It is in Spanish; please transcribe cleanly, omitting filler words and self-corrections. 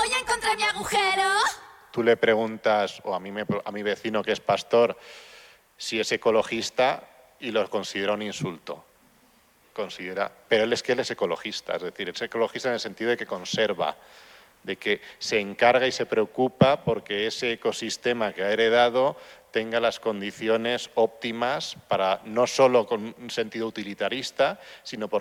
Hoy encontré mi agujero. Tú le preguntas, o a mi vecino que es pastor, si es ecologista y lo considera un insulto. Pero él es ecologista, es decir, es ecologista en el sentido de que conserva, de que se encarga y se preocupa porque ese ecosistema que ha heredado tenga las condiciones óptimas para no solo con un sentido utilitarista, sino porque